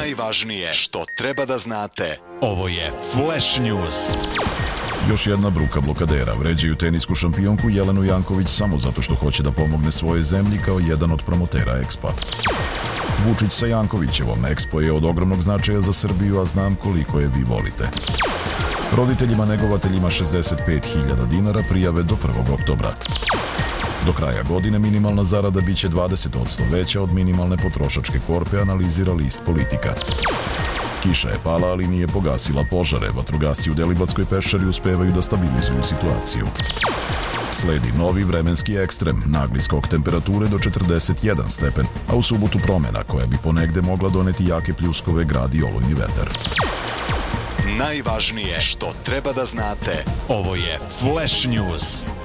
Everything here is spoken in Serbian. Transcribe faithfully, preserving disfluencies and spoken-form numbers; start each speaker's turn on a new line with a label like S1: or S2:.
S1: Najvažnije što treba da znate. Ovo je Flash News.
S2: Još jedna bruka blokadera vređaju tenisku šampionku Jelenu Janković samo zato što hoće da pomogne svojoj zemlji kao jedan od promotera Expa. Vučić sa Jankovićevom, Expo je od ogromnog značaja za Srbiju, a znam koliko je vi volite. Roditeljima negovateljima šezdeset pet hiljada dinara prijave do prvog oktobra. Do kraja godine minimalna zarada biće dvadeset posto veća od minimalne potrošačke korpe, analizira list Politika. Kiša je pala, ali nije pogasila požare. Vatrogasci u Deliblatskoj peščari uspevaju da stabilizuju situaciju. Sledi novi vremenski ekstrem, nagli skok temperature do četrdeset jedan stepen, a u subotu promena koja bi ponegde mogla doneti jake pljuskove, grad i olujni vetar.
S1: Najvažnije što treba da znate. Ovo je Flash News.